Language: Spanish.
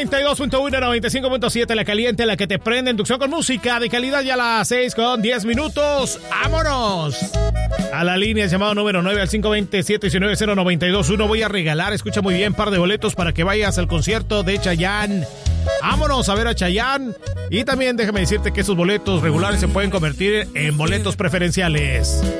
92.1, 95.7, la caliente, la que te prende, inducción con música de calidad ya a las 6:10. ¡Vámonos! A la línea, llamado número 9 al 520-719-0921. Voy a regalar, escucha muy bien, par de boletos para que vayas al concierto de Chayanne. Vámonos a ver a Chayanne. Y también déjame decirte que esos boletos regulares se pueden convertir en boletos preferenciales.